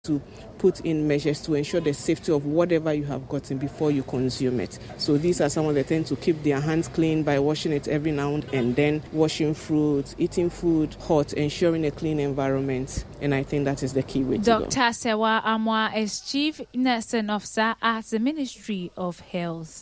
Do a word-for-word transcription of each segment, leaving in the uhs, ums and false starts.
to put in measures to ensure the safety of whatever you have gotten before you consume it. So these are some of the things: to keep their hands clean by washing it every now and then, washing fruits, eating food hot, ensuring a clean environment. And I think that is the key way to go. Doctor Sewa Amwa is Chief Nursing Officer at the Ministry of Health.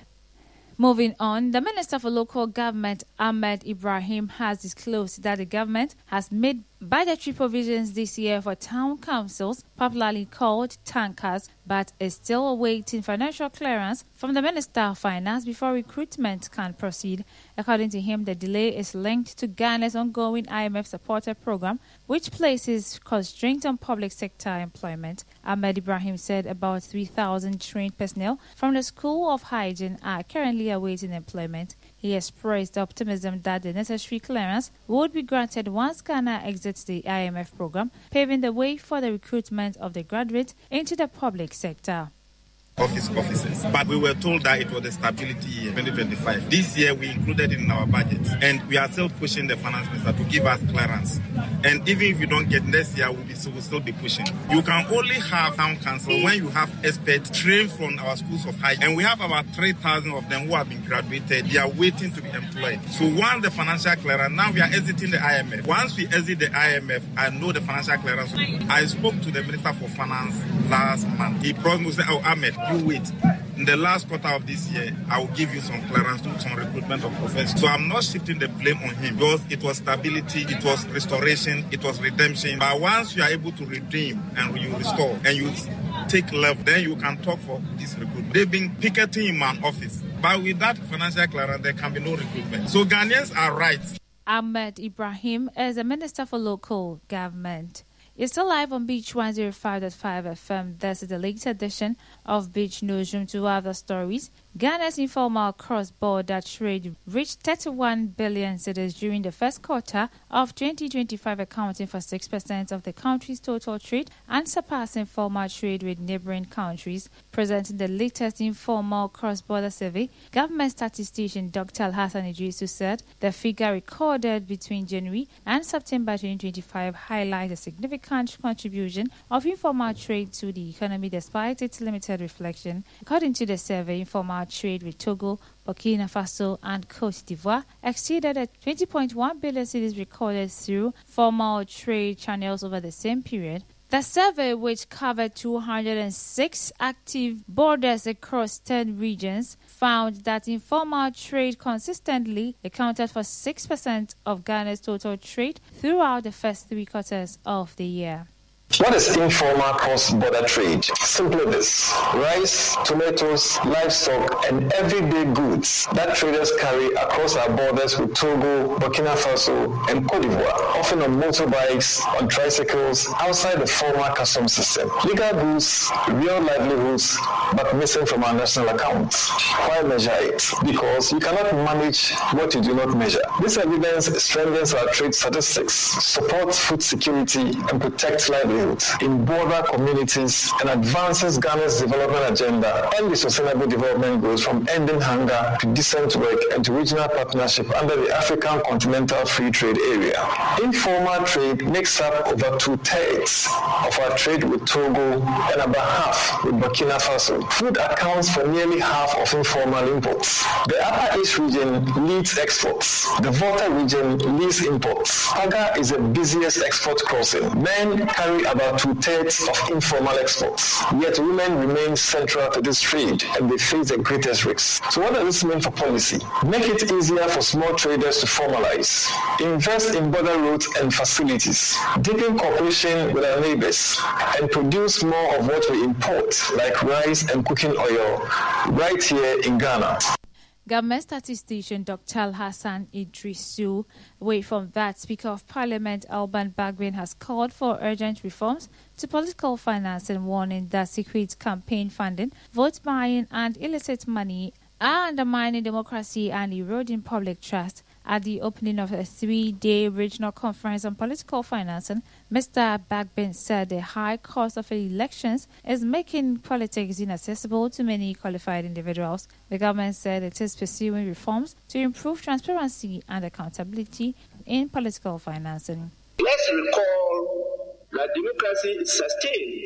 Moving on, the Minister for Local Government, Ahmed Ibrahim, has disclosed that the government has made budgetary provisions this year for town councils, popularly called tankers, but is still awaiting financial clearance from the Minister of Finance before recruitment can proceed. According to him, the delay is linked to Ghana's ongoing I M F-supported program, which places constraints on public sector employment. Ahmed Ibrahim said about three thousand trained personnel from the School of Hygiene are currently awaiting employment. He expressed optimism that the necessary clearance would be granted once Ghana exits the I M F program, paving the way for the recruitment of the graduates into the public sector. Office officers, but we were told that it was the stability year twenty twenty-five. This year we included it in our budget, and we are still pushing the finance minister to give us clearance. And even if you don't get next year, we'll, be, we'll still be pushing. You can only have town council when you have experts trained from our schools of high, and we have about three thousand of them who have been graduated. They are waiting to be employed. So once the financial clearance, now we are exiting the I M F. Once we exit the I M F, I know the financial clearance. I spoke to the Minister for Finance last month. He promised me, say, oh, Ahmed, you wait. In the last quarter of this year, I will give you some clearance to some recruitment of professors. So I'm not shifting the blame on him, because it was stability, it was restoration, it was redemption. But once you are able to redeem and you restore and you take level, then you can talk for this recruitment. They've been picketing in my office, but with that financial clearance, there can be no recruitment. So Ghanaians are right. Ahmed Ibrahim is the Minister for Local Government. You're still live on Beach one oh five point five F M. This is the latest edition of Beach Newsroom. To other stories, Ghana's informal cross-border trade reached thirty-one billion cedis during the first quarter of twenty twenty-five, accounting for six percent of the country's total trade and surpassing formal trade with neighboring countries. Presenting the latest informal cross-border survey, government statistician Doctor Al-Hassan Idrisu said the figure recorded between January and September twenty twenty-five highlights a significant contribution of informal trade to the economy despite its limited reflection. According to the survey, informal trade with Togo, Burkina Faso and Cote d'Ivoire exceeded at twenty point one billion cedis recorded through formal trade channels over the same period. The survey, which covered two hundred six active borders across ten regions, found that informal trade consistently accounted for six percent of Ghana's total trade throughout the first three quarters of the year. What is informal cross-border trade? Simply this: rice, tomatoes, livestock, and everyday goods that traders carry across our borders with Togo, Burkina Faso, and Cote d'Ivoire, often on motorbikes, on tricycles, outside the formal customs system. Legal goods, real livelihoods, but missing from our national accounts. Why measure it? Because you cannot manage what you do not measure. This evidence strengthens our trade statistics, supports food security, and protects livelihoods in border communities, and advances Ghana's development agenda and the sustainable development goals from ending hunger to decent work and to regional partnership under the African Continental Free Trade Area. Informal trade makes up over two-thirds of our trade with Togo and about half with Burkina Faso. Food accounts for nearly half of informal imports. The Upper East region leads exports. The Volta region leads imports. Paga is the busiest export crossing. Men carry about two-thirds of informal exports. Yet women remain central to this trade and they face the greatest risks. So what does this mean for policy? Make it easier for small traders to formalize. Invest in border roads and facilities. Deepen cooperation with our neighbors and produce more of what we import, like rice and cooking oil, right here in Ghana. Government statistician Doctor Al-Hassan Idrisu. Away from that, Speaker of Parliament Alban Bagbin has called for urgent reforms to political finance and warning that secret campaign funding, vote buying and illicit money are undermining democracy and eroding public trust. At the opening of a three-day regional conference on political financing, Mister Bagbin said the high cost of elections is making politics inaccessible to many qualified individuals. The government said it is pursuing reforms to improve transparency and accountability in political financing. Let's recall that democracy is sustained